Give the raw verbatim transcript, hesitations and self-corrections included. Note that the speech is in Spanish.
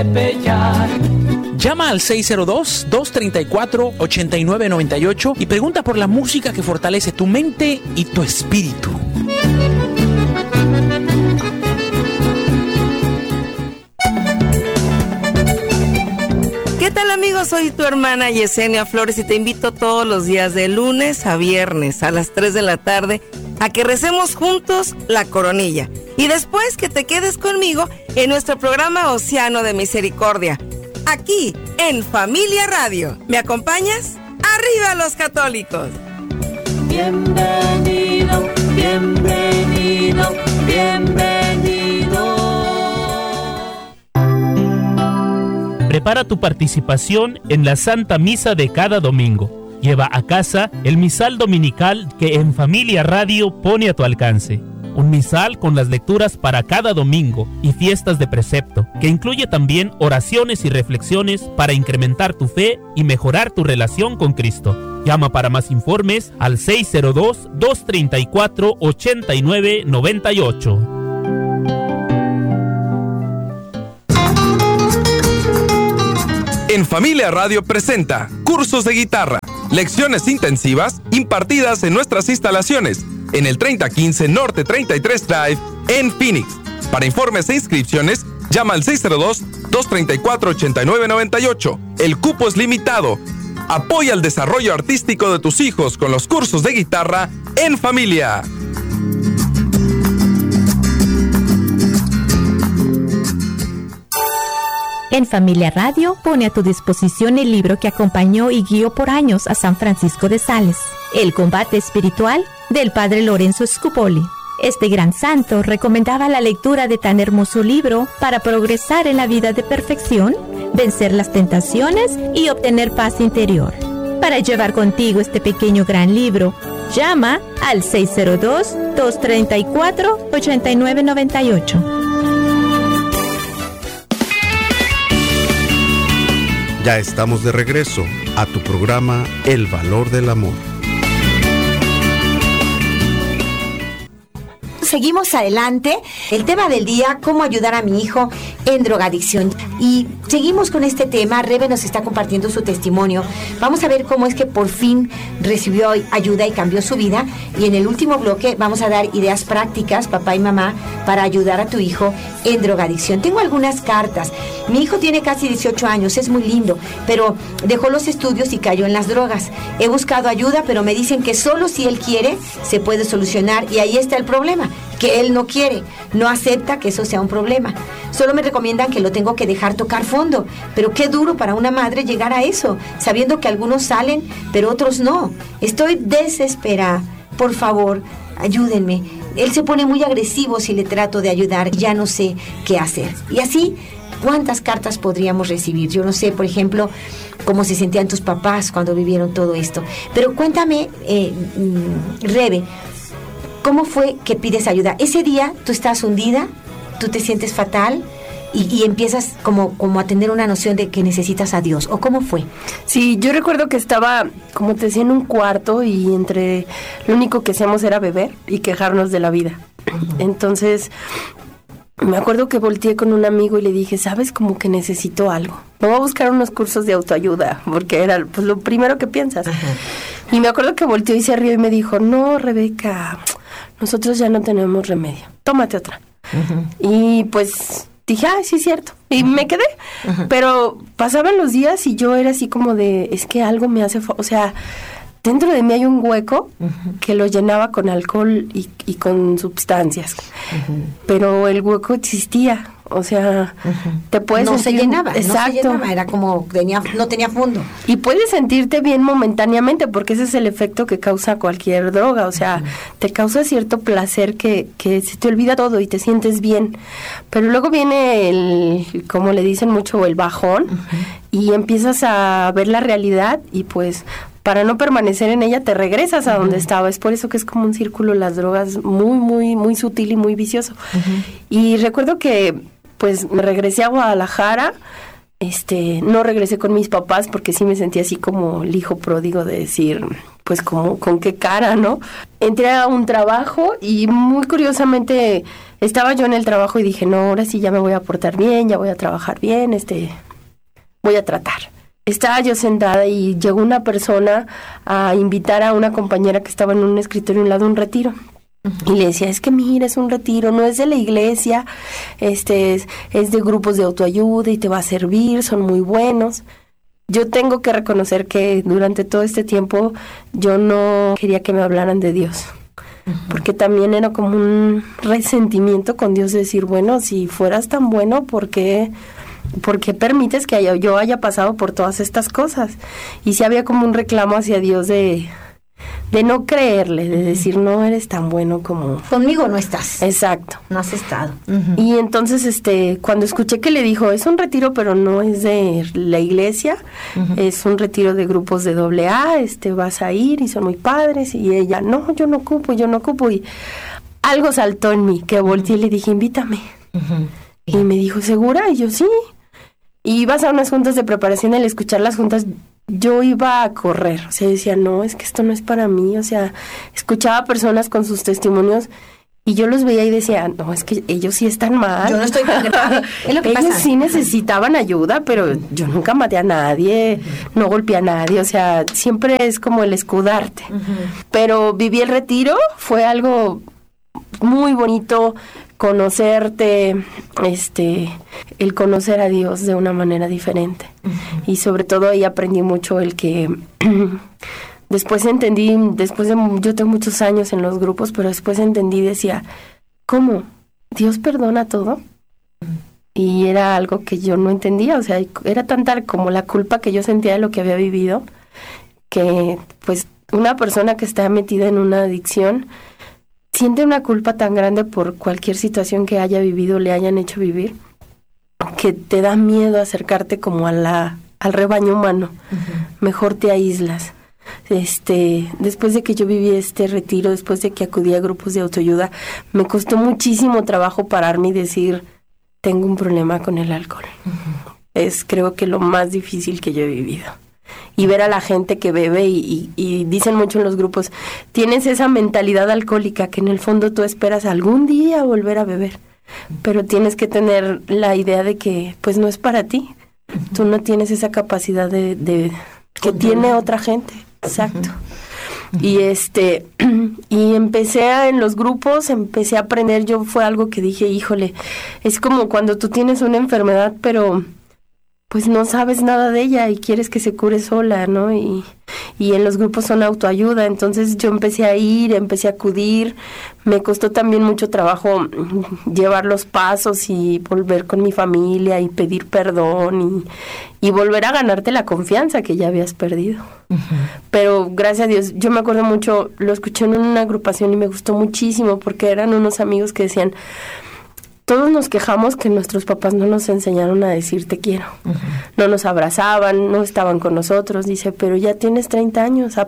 Tepeyac. Llama al seis cero dos, dos tres cuatro, ocho nueve nueve ocho y pregunta por la música que fortalece tu mente y tu espíritu. ¿Qué tal, amigos? Soy tu hermana Yesenia Flores y te invito todos los días de lunes a viernes a las tres de la tarde a que recemos juntos la coronilla. Y después que te quedes conmigo en nuestro programa Océano de Misericordia, aquí en Familia Radio. ¿Me acompañas? ¡Arriba los católicos! Bienvenido, bienvenido, bienvenido. Prepara tu participación en la Santa Misa de cada domingo. Lleva a casa el misal dominical que en Familia Radio pone a tu alcance. Un misal con las lecturas para cada domingo y fiestas de precepto, que incluye también oraciones y reflexiones para incrementar tu fe y mejorar tu relación con Cristo. Llama para más informes al seis cero dos, dos tres cuatro, ocho nueve nueve ocho. En Familia Radio presenta cursos de guitarra, lecciones intensivas impartidas en nuestras instalaciones en el treinta quince Norte treinta y tres Drive en Phoenix. Para informes e inscripciones, llama al seis cero dos, dos tres cuatro, ocho nueve nueve ocho. El cupo es limitado. Apoya el desarrollo artístico de tus hijos con los cursos de guitarra en familia. En Familia Radio pone a tu disposición el libro que acompañó y guió por años a San Francisco de Sales, El combate espiritual, del padre Lorenzo Scupoli. Este gran santo recomendaba la lectura de tan hermoso libro para progresar en la vida de perfección, vencer las tentaciones y obtener paz interior. Para llevar contigo este pequeño gran libro, llama al seis cero dos, dos tres cuatro, ocho nueve nueve ocho. Ya estamos de regreso a tu programa El Valor del Amor. Seguimos adelante. El tema del día, cómo ayudar a mi hijo en drogadicción. Y seguimos con este tema. Rebe nos está compartiendo su testimonio. Vamos a ver cómo es que por fin recibió ayuda y cambió su vida. Y en el último bloque vamos a dar ideas prácticas, papá y mamá, para ayudar a tu hijo en drogadicción. Tengo algunas cartas. Mi hijo tiene casi dieciocho años, es muy lindo, pero dejó los estudios y cayó en las drogas. He buscado ayuda, pero me dicen que solo si él quiere se puede solucionar. Y ahí está el problema, que él no quiere, no acepta que eso sea un problema. Solo me recomiendan que lo tengo que dejar tocar fondo, pero qué duro para una madre llegar a eso, sabiendo que algunos salen, pero otros no. Estoy desesperada. Por favor, ayúdenme. Él se pone muy agresivo si le trato de ayudar, ya no sé qué hacer. Y así, ¿cuántas cartas podríamos recibir? Yo no sé, por ejemplo, cómo se sentían tus papás cuando vivieron todo esto. Pero cuéntame, eh, Rebe, ¿cómo fue que pides ayuda? Ese día tú estás hundida, tú te sientes fatal y, y empiezas como, como a tener una noción de que necesitas a Dios. ¿O cómo fue? Sí, yo recuerdo que estaba, como te decía, en un cuarto y entre lo único que hacíamos era beber y quejarnos de la vida. Uh-huh. Entonces, me acuerdo que volteé con un amigo y le dije, ¿sabes? Como que necesito algo. Me voy a buscar unos cursos de autoayuda, porque era pues lo primero que piensas. Uh-huh. Y me acuerdo que volteó y se rió y me dijo, no, Rebeca, nosotros ya no tenemos remedio, tómate otra. Uh-huh. Y pues dije, ah, sí es cierto, y uh-huh. me quedé. Uh-huh. Pero pasaban los días y yo era así como de, es que algo me hace, fa-. o sea, dentro de mí hay un hueco uh-huh. que lo llenaba con alcohol y, y con sustancias, uh-huh. pero el hueco existía. O sea, uh-huh. te puedes no sentir... se llenaba, exacto. no se llenaba, era como, tenía, no tenía fondo. Y puedes sentirte bien momentáneamente, porque ese es el efecto que causa cualquier droga, o sea, uh-huh. te causa cierto placer que, que se te olvida todo y te sientes bien. Pero luego viene el, como le dicen mucho, el bajón, uh-huh. y empiezas a ver la realidad y pues... para no permanecer en ella, te regresas a uh-huh. donde estaba. Es por eso que es como un círculo, las drogas, muy, muy, muy sutil y muy vicioso. Uh-huh. Y recuerdo que, pues, me regresé a Guadalajara. Este, no regresé con mis papás porque sí me sentía así como el hijo pródigo de decir, pues como con qué cara, ¿no? Entré a un trabajo y muy curiosamente estaba yo en el trabajo y dije, no, ahora sí ya me voy a portar bien, ya voy a trabajar bien, este, voy a tratar. Estaba yo sentada y llegó una persona a invitar a una compañera que estaba en un escritorio a un lado de un retiro. Y le decía, es que mira, es un retiro, no es de la iglesia, este es, es de grupos de autoayuda y te va a servir, son muy buenos. Yo tengo que reconocer que durante todo este tiempo yo no quería que me hablaran de Dios, uh-huh. porque también era como un resentimiento con Dios de decir, bueno, si fueras tan bueno, ¿por qué, por qué permites que haya, yo haya pasado por todas estas cosas? Y sí había como un reclamo hacia Dios de... de no creerle, de decir, no eres tan bueno como... Conmigo no estás. Exacto. No has estado. Uh-huh. Y entonces, este, cuando escuché que le dijo, es un retiro, pero no es de la iglesia, uh-huh. es un retiro de grupos de doble A, este, vas a ir y son muy padres, y ella, no, yo no ocupo, yo no ocupo, y algo saltó en mí, que volteé y le dije, invítame. Uh-huh. Y me dijo, ¿segura? Y yo, sí. Y vas a unas juntas de preparación, al escuchar las juntas, yo iba a correr, o sea, decía, no, es que esto no es para mí, o sea, escuchaba a personas con sus testimonios y yo los veía y decía, no, es que ellos sí están mal. Yo no estoy tan grave. Es lo que ellos pasa. Sí necesitaban ayuda, pero yo nunca maté a nadie, uh-huh. no golpeé a nadie, o sea, siempre es como el escudarte. Uh-huh. Pero viví el retiro, fue algo muy bonito, conocerte, este, el conocer a Dios de una manera diferente. Uh-huh. Y sobre todo ahí aprendí mucho el que después entendí, después de, yo tengo muchos años en los grupos, pero después entendí, decía, ¿cómo? ¿Dios perdona todo? Uh-huh. Y era algo que yo no entendía, o sea, era tanta como la culpa que yo sentía de lo que había vivido, que pues una persona que está metida en una adicción siente una culpa tan grande por cualquier situación que haya vivido, le hayan hecho vivir, que te da miedo acercarte como a la, al rebaño humano. Uh-huh. Mejor te aíslas. Este, después de que yo viví este retiro, después de que acudí a grupos de autoayuda, me costó muchísimo trabajo pararme y decir, tengo un problema con el alcohol. Uh-huh. Es creo que lo más difícil que yo he vivido. Y ver a la gente que bebe y, y, y dicen mucho en los grupos, tienes esa mentalidad alcohólica que en el fondo tú esperas algún día volver a beber, pero tienes que tener la idea de que pues no es para ti, uh-huh. tú no tienes esa capacidad de, de que uh-huh. tiene otra gente, exacto. Uh-huh. Y este y empecé a, en los grupos, empecé a aprender, yo fue algo que dije, híjole, es como cuando tú tienes una enfermedad, pero pues no sabes nada de ella y quieres que se cure sola, ¿no? Y, y en los grupos son autoayuda, entonces yo empecé a ir, empecé a acudir, me costó también mucho trabajo llevar los pasos y volver con mi familia y pedir perdón y, y volver a ganarte la confianza que ya habías perdido. Uh-huh. Pero gracias a Dios, yo me acuerdo mucho, lo escuché en una agrupación y me gustó muchísimo porque eran unos amigos que decían, todos nos quejamos que nuestros papás no nos enseñaron a decir te quiero. Uh-huh. No nos abrazaban, no estaban con nosotros. Dice, pero ya tienes treinta años,